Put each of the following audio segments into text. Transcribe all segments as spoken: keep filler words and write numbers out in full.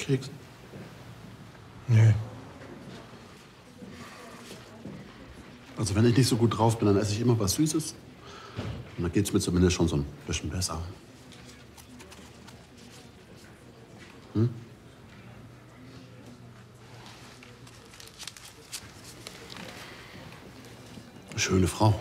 Keks? Nee. Also wenn ich nicht so gut drauf bin, dann esse ich immer was Süßes. Und dann geht's mir zumindest schon so ein bisschen besser. Hm? Eine schöne Frau.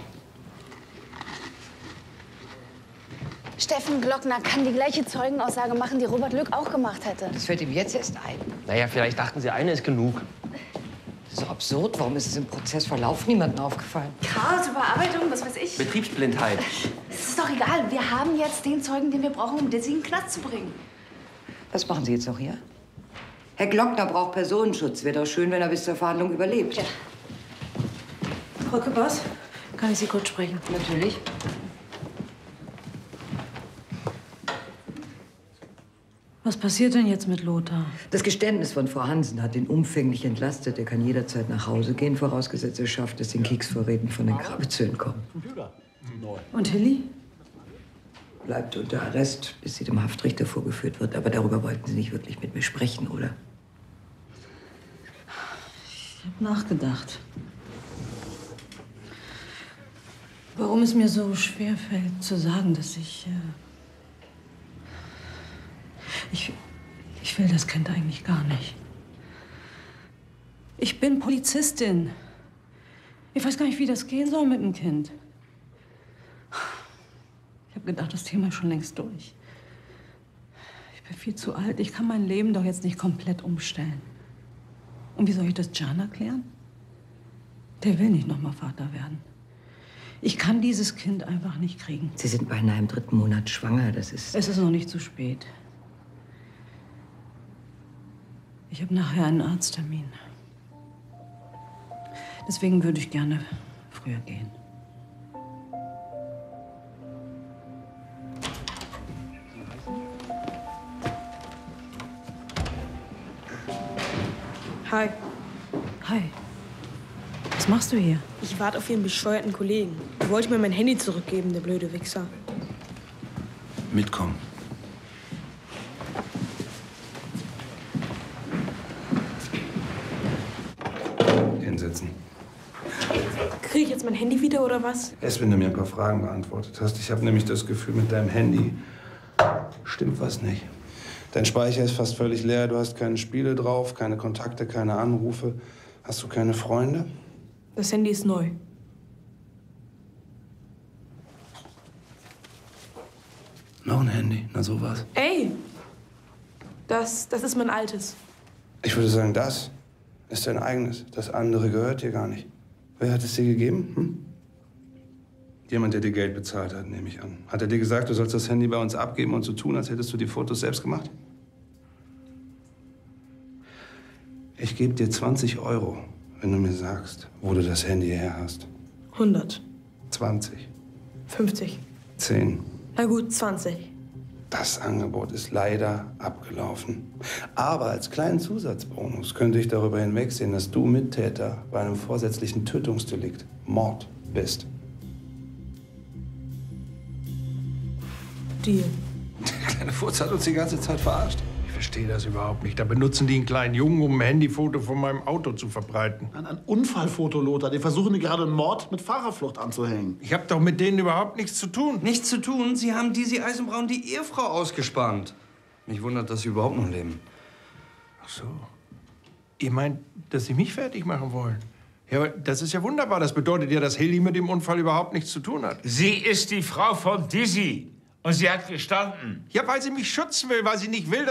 Steffen Glockner kann die gleiche Zeugenaussage machen, die Robert Lück auch gemacht hätte. Das fällt ihm jetzt erst ein. Naja, vielleicht dachten Sie, eine ist genug. Das ist so absurd. Warum ist es im Prozessverlauf niemandem aufgefallen? Chaos, Überarbeitung, was weiß ich. Betriebsblindheit. Es ist doch egal. Wir haben jetzt den Zeugen, den wir brauchen, um Dizzy in den Knast zu bringen. Was machen Sie jetzt noch hier? Herr Glockner braucht Personenschutz. Wäre doch schön, wenn er bis zur Verhandlung überlebt. Ja. Frau Küppers, kann ich Sie kurz sprechen? Natürlich. Was passiert denn jetzt mit Lothar? Das Geständnis von Frau Hansen hat ihn umfänglich entlastet. Er kann jederzeit nach Hause gehen, vorausgesetzt er schafft es, den Keksvorräten von den Krabbe zu entkommen. Und Hilly? Bleibt unter Arrest, bis sie dem Haftrichter vorgeführt wird. Aber darüber wollten Sie nicht wirklich mit mir sprechen, oder? Ich habe nachgedacht. Warum es mir so schwer fällt, zu sagen, dass ich... Äh ich, ich will das Kind eigentlich gar nicht. Ich bin Polizistin. Ich weiß gar nicht, wie das gehen soll mit dem Kind. Ich habe gedacht, das Thema ist schon längst durch. Ich bin viel zu alt. Ich kann mein Leben doch jetzt nicht komplett umstellen. Und wie soll ich das Can erklären? Der will nicht noch mal Vater werden. Ich kann dieses Kind einfach nicht kriegen. Sie sind beinahe im dritten Monat schwanger. Das ist... Es ist noch nicht zu spät. Ich habe nachher einen Arzttermin. Deswegen würde ich gerne früher gehen. Hi. Hi. Was machst du hier? Ich warte auf Ihren bescheuerten Kollegen. Er wollte mir mein Handy zurückgeben, der blöde Wichser. Mitkommen. Hinsetzen. Kriege ich jetzt mein Handy wieder oder was? Erst wenn du mir ein paar Fragen beantwortet hast. Ich habe nämlich das Gefühl, mit deinem Handy stimmt was nicht. Dein Speicher ist fast völlig leer, du hast keine Spiele drauf, keine Kontakte, keine Anrufe. Hast du keine Freunde? Das Handy ist neu. Noch ein Handy, na sowas. Ey! Das, das ist mein altes. Ich würde sagen, das ist dein eigenes. Das andere gehört dir gar nicht. Wer hat es dir gegeben? Hm? Jemand, der dir Geld bezahlt hat, nehme ich an. Hat er dir gesagt, du sollst das Handy bei uns abgeben und so tun, als hättest du die Fotos selbst gemacht? Ich gebe dir zwanzig Euro, wenn du mir sagst, wo du das Handy her hast. hundert. zwanzig. fünfzig. zehn. Na gut, zwanzig. Das Angebot ist leider abgelaufen. Aber als kleinen Zusatzbonus könnte ich darüber hinwegsehen, dass du Mittäter bei einem vorsätzlichen Tötungsdelikt, Mord, bist. Deal. Der kleine Furz hat uns die ganze Zeit verarscht. Ich verstehe das überhaupt nicht. Da benutzen die einen kleinen Jungen, um ein Handyfoto von meinem Auto zu verbreiten. Ein, ein Unfallfoto, Lothar. Die versuchen gerade einen Mord mit Fahrerflucht anzuhängen. Ich habe doch mit denen überhaupt nichts zu tun. Nichts zu tun, Sie haben Dizzy Eisenbraun die Ehefrau ausgespannt. Mich wundert, dass Sie überhaupt noch leben. Ach so. Ihr meint, dass Sie mich fertig machen wollen? Ja, aber das ist ja wunderbar. Das bedeutet ja, dass Hilly mit dem Unfall überhaupt nichts zu tun hat. Sie ist die Frau von Dizzy. Und sie hat gestanden. Ja, weil sie mich schützen will, weil sie nicht will,